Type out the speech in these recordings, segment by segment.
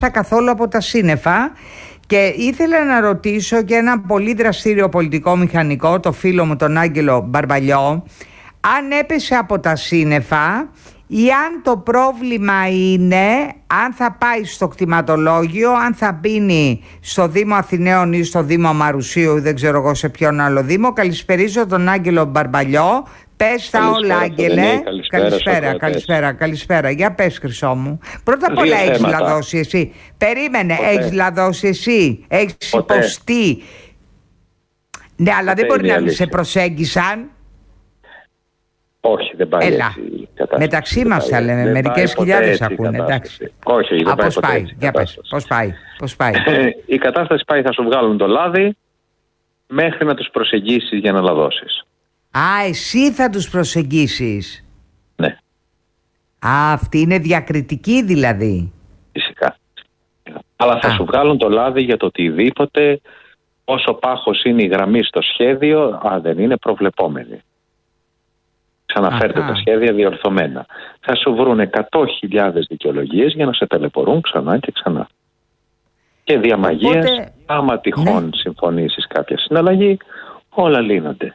καθόλου από τα σύννεφα και ήθελα να ρωτήσω και ένα πολύ δραστήριο πολιτικό μηχανικό, το φίλο μου τον Άγγελο Μπαρμπαλιό, αν έπεσε από τα σύννεφα ή αν το πρόβλημα είναι αν θα πάει στο κτηματολόγιο, αν θα μπίνει στο Δήμο Αθηναίων ή στο Δήμο Μαρουσίου ή δεν ξέρω εγώ σε ποιον άλλο Δήμο. Καλησπερίζω τον Άγγελο Μπαρμπαλιό. Πες τα όλα, Άγγελε. Καλησπέρα. Για πες, Χρυσό μου. Πρώτα απ' όλα έχεις λαδώσει εσύ. Περίμενε, έχεις λαδώσει εσύ. Έχεις υποστεί. Ναι, αλλά δεν μπορεί να σε προσέγγισαν. Όχι, δεν πάει έτσι η κατάσταση. Μεταξύ μας θα λέμε, μερικές χιλιάδες ακούνε, εντάξει. Όχι, δεν πάει ποτέ έτσι. Για πες, πώς πάει. Η κατάσταση πάει, θα σου βγάλουν το λάδι μέχρι να τους προσεγγίσεις για να λαδώσεις. Α, εσύ θα τους προσεγγίσεις. Ναι. Α, αυτή είναι διακριτική δηλαδή. Φυσικά. Αλλά θα σου βγάλουν το λάδι για το οτιδήποτε, όσο πάχος είναι η γραμμή στο σχέδιο, δεν είναι προβλεπόμενη. Ξαναφέρτε τα σχέδια διορθωμένα. Θα σου βρουν 100.000 δικαιολογίες για να σε ταλαιπωρούν ξανά και ξανά. Και διαμαγείας, άμα τυχόν συμφωνήσεις κάποια συναλλαγή, όλα λύνονται.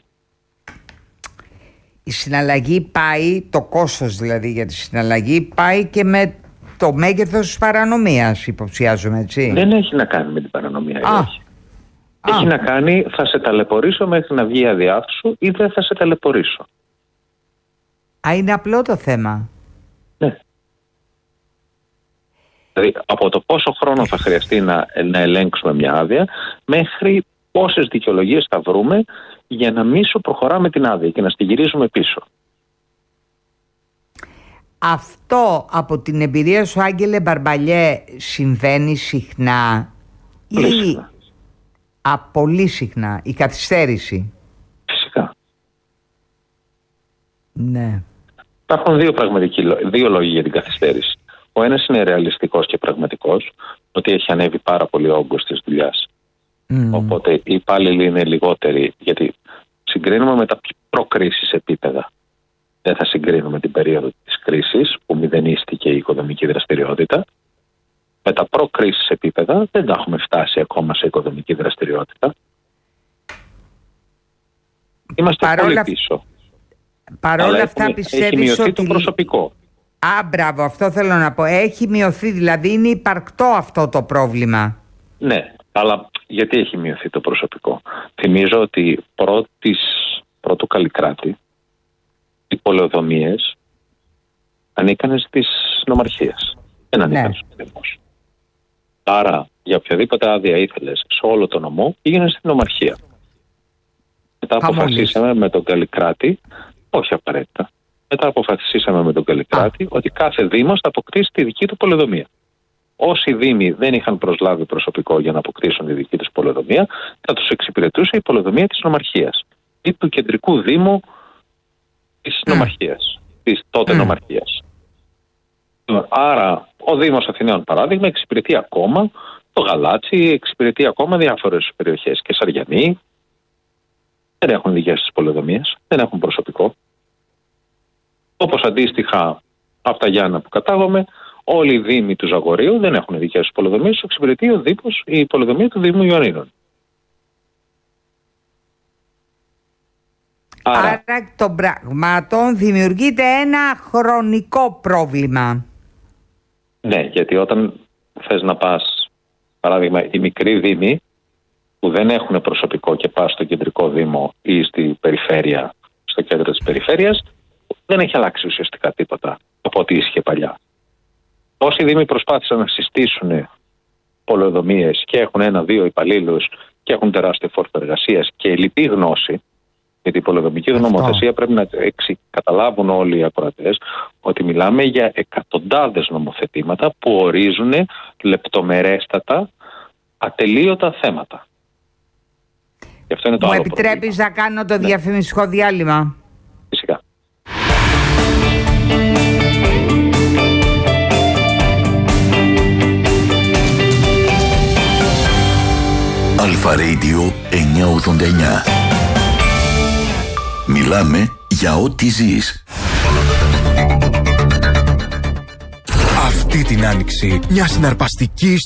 Η συναλλαγή πάει, το κόστος δηλαδή για τη συναλλαγή πάει και με το μέγεθος της παρανομίας, υποψιάζομαι, έτσι. Δεν έχει να κάνει με την παρανομία. Έχει να κάνει, θα σε ταλαιπωρήσω μέχρι να βγει η άδειά σου ή δεν θα σε ταλαιπωρήσω. Είναι απλό το θέμα. Ναι. Δηλαδή από το πόσο χρόνο θα χρειαστεί να ελέγξουμε μια άδεια μέχρι πόσες δικαιολογίες θα βρούμε για να μην σου προχωράμε την άδεια και να στη γυρίζουμε πίσω. Αυτό από την εμπειρία σου, Άγγελε Μπαρμπαλιέ, συμβαίνει συχνά ή πολύ συχνά η καθυστέρηση? Φυσικά. Ναι. Υπάρχουν δύο λόγοι για την καθυστέρηση. Ο ένας είναι ρεαλιστικός και πραγματικός, ότι έχει ανέβει πάρα πολύ ο όγκος της δουλειάς. Οπότε οι υπάλληλοι είναι λιγότεροι, γιατί συγκρίνουμε με τα προκρίσεις επίπεδα. Δεν θα συγκρίνουμε την περίοδο της κρίσης που μηδενίστηκε η οικοδομική δραστηριότητα. Με τα προκρίσεις επίπεδα δεν τα έχουμε φτάσει ακόμα σε οικοδομική δραστηριότητα. Είμαστε πολύ πίσω. Παρόλα αυτά πιστεύεις έχει μειωθεί ότι το προσωπικό. Μπράβο, αυτό θέλω να πω. Έχει μειωθεί, δηλαδή είναι υπαρκτό αυτό το πρόβλημα. Ναι, αλλά γιατί έχει μειωθεί το προσωπικό? Θυμίζω ότι πρώτου Καλλικράτη οι πολεοδομίες ανήκαν στις νομαρχίες. Δεν ανήκαν στους δήμους. Άρα για οποιαδήποτε άδεια ήθελες σε όλο το νομό πήγαινε στην νομαρχία. Μετά αποφασίσαμε με τον Καλλικράτη, όχι απαραίτητα, μετά αποφασίσαμε με τον Καλλικράτη ότι κάθε δήμος θα αποκτήσει τη δική του πολεοδομία. Όσοι δήμοι δεν είχαν προσλάβει προσωπικό για να αποκτήσουν τη δική τους πολεοδομία, θα τους εξυπηρετούσε η πολεοδομία της νομαρχίας ή του κεντρικού δήμου της νομαρχίας, της τότε νομαρχίας. Άρα ο Δήμος Αθηναίων, παράδειγμα, εξυπηρετεί ακόμα το Γαλάτσι, εξυπηρετεί ακόμα διάφορες περιοχές. Και Σαριανοί δεν έχουν δικές τις πολεοδομίες, δεν έχουν προσωπικό. Όπως αντίστοιχα από τα Γιάννα που κατάγομαι, όλοι οι δήμοι του Ζαγορείου δεν έχουν δικές τους πολεοδομίες, εξυπηρετεί ο Δήμος, η πολεοδομία του Δήμου Ιωνίνων. Άρα των πραγμάτων δημιουργείται ένα χρονικό πρόβλημα. Ναι, γιατί όταν θες να πας, παράδειγμα, οι μικροί δήμοι που δεν έχουν προσωπικό και πας στο κεντρικό δήμο ή στη περιφέρεια, στο κέντρο της περιφέρειας, δεν έχει αλλάξει ουσιαστικά τίποτα από ό,τι ίσχυε παλιά. Όσοι δήμοι προσπάθησαν να συστήσουν πολεοδομίες και έχουν 1-2 υπαλλήλους και έχουν τεράστιο φόρτο εργασίας και λυπή γνώση, γιατί η πολεοδομική νομοθεσία πρέπει να καταλάβουν όλοι οι ακροατές ότι μιλάμε για εκατοντάδες νομοθετήματα που ορίζουν λεπτομερέστατα, ατελείωτα θέματα. Και αυτό είναι το άλλο πρόβλημα. Μου επιτρέπεις να κάνω το διαφημιστικό διάλειμμα? Φυσικά. Αλφα Radio 989. Μιλάμε για ό,τι ζεις. Αυτή Αυτή την άνοιξη, μια συναρπαστική